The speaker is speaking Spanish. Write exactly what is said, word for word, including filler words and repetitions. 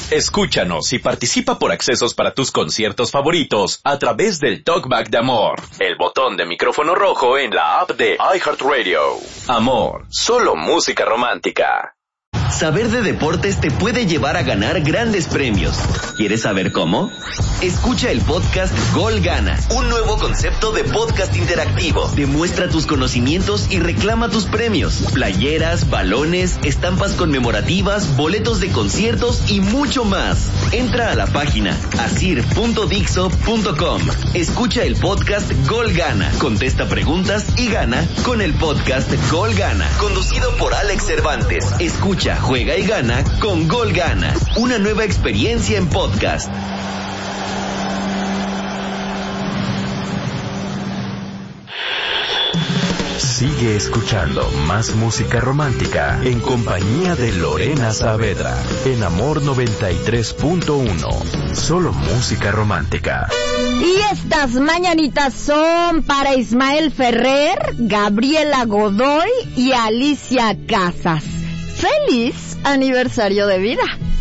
Escúchanos y participa por accesos para tus conciertos favoritos a través del Talkback de Amor, el botón de micrófono rojo en la app de iHeartRadio. Amor, solo música romántica. Saber de deportes te puede llevar a ganar grandes premios. ¿Quieres saber cómo? Escucha el podcast Gol Gana, un nuevo concepto de podcast interactivo. Demuestra tus conocimientos y reclama tus premios. Playeras, balones, estampas conmemorativas, boletos de conciertos y mucho más. Entra a la página asir punto dixo punto com. Escucha el podcast Gol Gana, contesta preguntas y gana con el podcast Gol Gana, conducido por Alex Cervantes. Escucha, juega y gana con Gol Gana, una nueva experiencia en podcast. Sigue escuchando más música romántica en compañía de Lorena Saavedra en Amor noventa y tres punto uno. Solo música romántica. Y estas mañanitas son para Ismael Ferrer, Gabriela Godoy y Alicia Casas. ¡Feliz aniversario de vida!